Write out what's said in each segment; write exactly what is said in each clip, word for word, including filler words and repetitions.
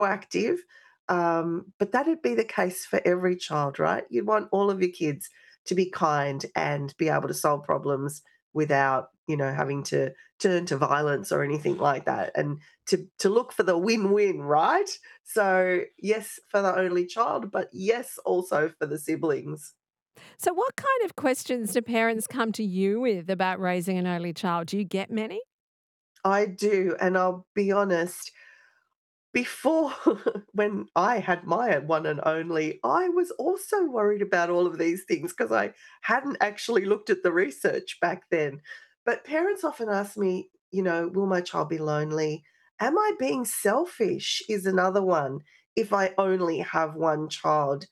proactive, um, but that'd be the case for every child, right? You'd want all of your kids to be kind and be able to solve problems without, you know, having to turn to violence or anything like that, and to to look for the win-win, right? So, yes, for the only child, but yes, also for the siblings. So, what kind of questions do parents come to you with about raising an only child? Do you get many? I do, and I'll be honest, before when I had my one and only, I was also worried about all of these things because I hadn't actually looked at the research back then. But parents often ask me, you know, will my child be lonely? Am I being selfish? Is another one if I only have one child.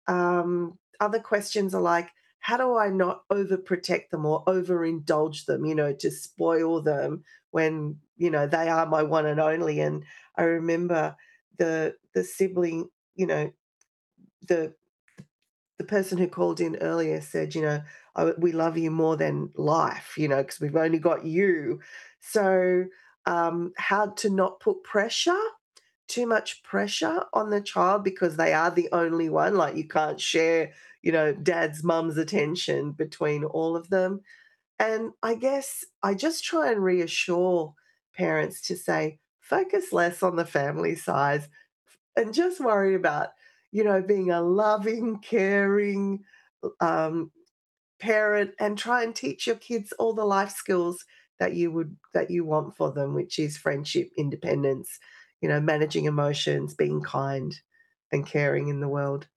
Um, other questions are like, how do I not overprotect them or overindulge them, you know, to spoil them when, you know, they are my one and only. And I remember the the sibling, you know, the the person who called in earlier said, you know, "Oh, we love you more than life, you know, because we've only got you." So, um, how to not put pressure, too much pressure on the child because they are the only one. Like you can't share, you know, dad's mum's attention between all of them. And I guess I just try and reassure parents to say, focus less on the family size and just worry about, you know, being a loving, caring um, parent and try and teach your kids all the life skills that you would that you want for them, which is friendship, independence, you know, managing emotions, being kind and caring in the world.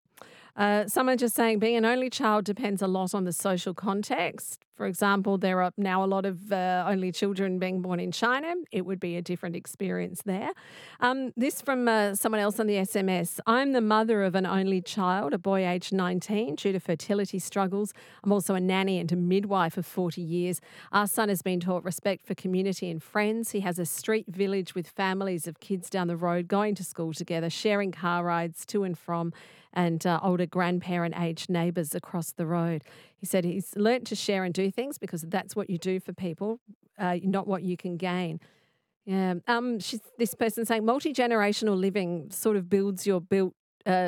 Uh, someone just saying being an only child depends a lot on the social context. For example, there are now a lot of uh, only children being born in China. It would be a different experience there. Um, this from uh, someone else on the S M S. I'm the mother of an only child, a boy aged nineteen, due to fertility struggles. I'm also a nanny and a midwife of forty years. Our son has been taught respect for community and friends. He has a street village with families of kids down the road going to school together, sharing car rides to and from, and uh, older grandparent aged neighbours across the road. He said he's learnt to share and do things because that's what you do for people, uh, not what you can gain. Yeah. Um, she's, this person saying multi generational living sort of builds your built uh,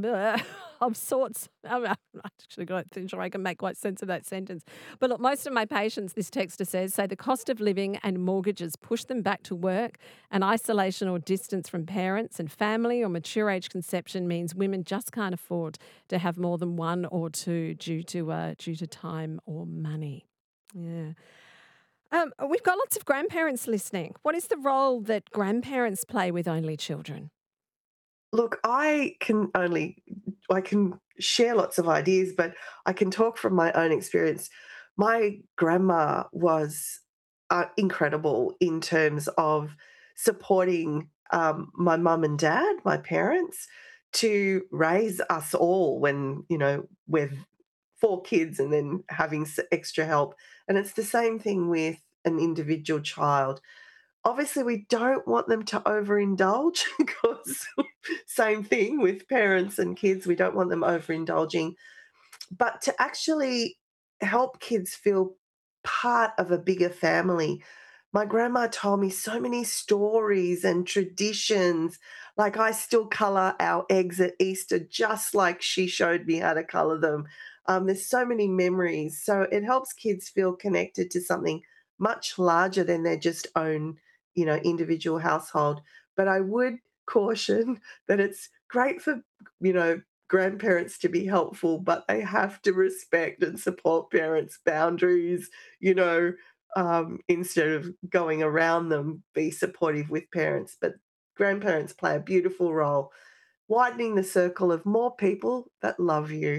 of sorts. I'm I'm actually not sure I can make quite sense of that sentence. But look, most of my patients, this texter says, say the cost of living and mortgages push them back to work, and isolation or distance from parents and family or mature age conception means women just can't afford to have more than one or two due to uh, due to time or money. Yeah. Um, we've got lots of grandparents listening. What is the role that grandparents play with only children? Look, I can only I can share lots of ideas, but I can talk from my own experience. My grandma was uh, incredible in terms of supporting um, my mum and dad, my parents, to raise us all when, you know, we're four kids and then having s- extra help. And it's the same thing with an individual child. Obviously, we don't want them to overindulge because same thing with parents and kids, we don't want them overindulging. But to actually help kids feel part of a bigger family, my grandma told me so many stories and traditions. Like, I still color our eggs at Easter just like she showed me how to color them. Um, there's so many memories. So it helps kids feel connected to something much larger than their just own, you know, individual household. But I would caution that it's great for, you know, grandparents to be helpful, but they have to respect and support parents' boundaries, you know, um, instead of going around them, be supportive with parents. But grandparents play a beautiful role, widening the circle of more people that love you.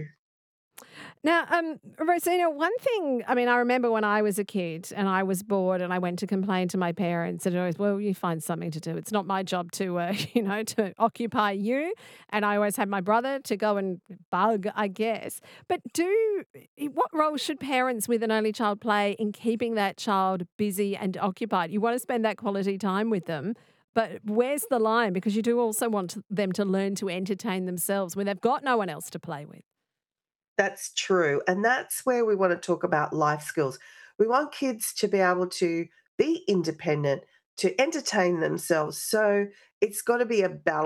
Now, um, Rosina, one thing, I mean, I remember when I was a kid and I was bored and I went to complain to my parents, and always, well, you find something to do. It's not my job to, uh, you know, to occupy you. And I always had my brother to go and bug, I guess. But do, what role should parents with an only child play in keeping that child busy and occupied? You want to spend that quality time with them. But where's the line? Because you do also want to- them to learn to entertain themselves when they've got no one else to play with. That's true. And that's where we want to talk about life skills. We want kids to be able to be independent, to entertain themselves. So it's got to be a balance.